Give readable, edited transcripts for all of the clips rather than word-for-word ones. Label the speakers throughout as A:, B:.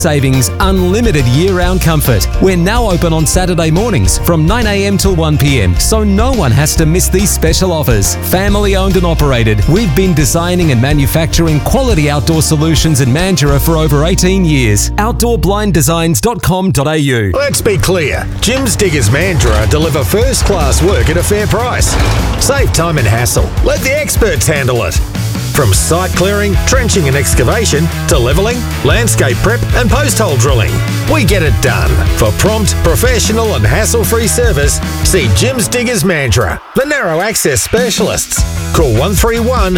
A: Savings, unlimited year-round comfort. We're now open on Saturday mornings from 9 a.m. till 1 p.m, so no one has to miss these special offers. Family owned and operated, we've been designing and manufacturing quality outdoor solutions in Mandurah for over 18 years. Outdoorblindesigns.com.au.
B: Let's be clear, Jim's Diggers Mandurah deliver first-class work at a fair price. Save time and hassle. Let the experts handle it. From site clearing, trenching and excavation, to levelling, landscape prep and post-hole drilling, we get it done. For prompt, professional and hassle-free service, see Jim's Diggers Mandurah, the narrow access specialists. Call 131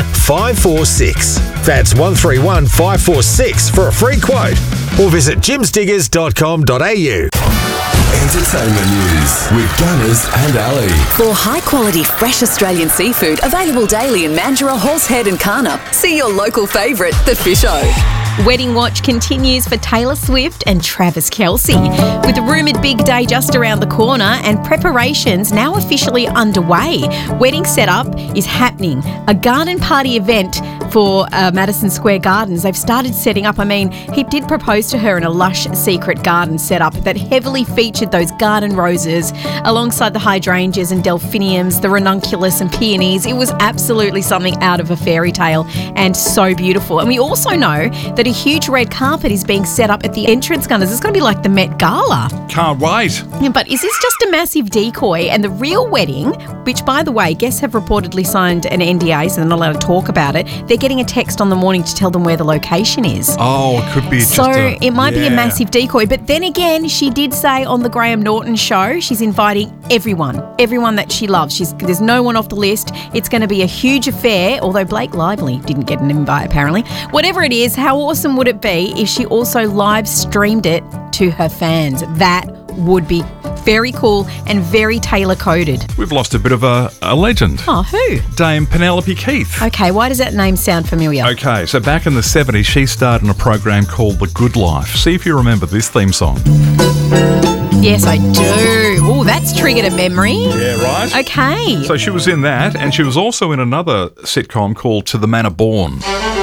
B: 546. That's 131 546 for a free quote, or visit jimsdiggers.com.au.
C: Entertainment news with Gunners and Ali.
D: For high-quality, fresh Australian seafood available daily in Mandurah, Horsehead and Karnup, see your local favourite, The Fish O.
E: Wedding watch continues for Taylor Swift and Travis Kelce. With the rumoured big day just around the corner and preparations now officially underway, wedding setup is happening. A garden party event for Madison Square Gardens. They've started setting up. I mean, he did propose to her in a lush secret garden setup that heavily featured those garden roses alongside the hydrangeas and delphiniums, the ranunculus and peonies. It was absolutely something out of a fairy tale and so beautiful. And we also know that a huge red carpet is being set up at the entrance, Gunners. It's going to be like the Met Gala.
F: Can't wait.
E: Yeah, but is this just a massive decoy? And the real wedding, which, by the way, guests have reportedly signed an NDA, so they're not allowed to talk about it, they're getting a text on the morning to tell them where the location is.
F: Oh, it could be
E: it might be a massive decoy. But then again, she did say on the Graham Norton show she's inviting everyone that she loves. There's no one off the list. It's going to be a huge affair, although Blake Lively didn't get an invite, apparently. Whatever it is, how awesome would it be if she also live streamed it to her fans? That would be very cool and very Taylor-coded.
F: We've lost a bit of a legend.
E: Oh, who?
F: Dame Penelope Keith.
E: Okay, why does that name sound familiar?
F: Okay, so back in the 70s, she starred in a program called The Good Life. See if you remember this theme song.
E: Yes, I do. Oh, that's triggered a memory.
F: Yeah, right?
E: Okay.
F: So she was in that, and she was also in another sitcom called To the Manor Born.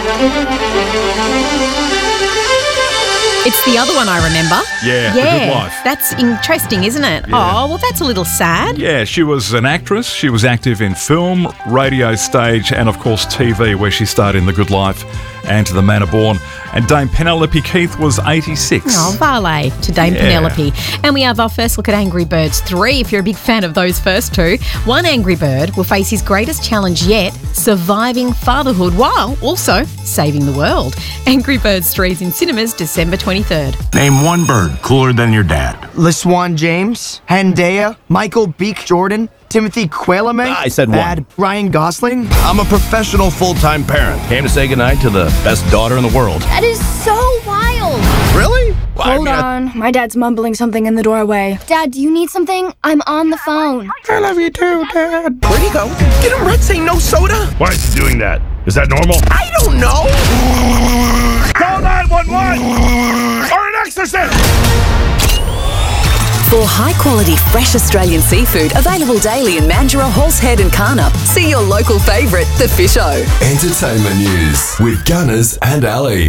E: It's the other one I remember.
F: Yeah, The Good Life.
E: That's interesting, isn't it?
F: Yeah.
E: Oh, well, that's a little sad.
F: Yeah, she was an actress. She was active in film, radio, stage, and of course TV, where she starred in The Good Life and To the Manor Born. And Dame Penelope Keith was 86.
E: Oh, valet to Dame Penelope. And we have our first look at Angry Birds 3, if you're a big fan of those first two. One Angry Bird will face his greatest challenge yet, surviving fatherhood while also saving the world. Angry Birds 3 is in cinemas December 23rd.
G: Name one bird cooler than your dad.
H: LaSwan James, Hendaya, Michael Beek Jordan, Timothy Chalamet.
G: I said one.
H: Ryan Gosling.
G: I'm a professional full-time parent. Came to say goodnight to the best daughter in the world.
I: That is so wild.
G: Really?
I: Hold on. My dad's mumbling something in the doorway. Dad, do you need something? I'm on the phone.
G: I love you too, Dad. Where'd he go? Did him Red say no soda?
J: Why is he doing that? Is that normal?
G: I don't know.
J: Call 911 or an exorcist!
D: For high-quality, fresh Australian seafood available daily in Mandurah, Horsehead and Karnup, see your local favourite, The Fish O.
C: Entertainment news with Gunners and Ali.